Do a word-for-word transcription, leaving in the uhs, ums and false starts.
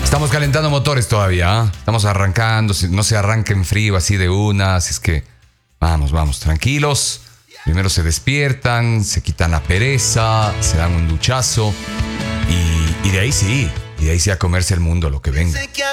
Estamos calentando motores todavía, ¿eh? Estamos arrancando, no se arranca en frío así de una, así es que vamos, vamos, tranquilos. Primero se despiertan, se quitan la pereza, se dan un duchazo y, y de ahí sí, y de ahí sí a comerse el mundo lo que venga.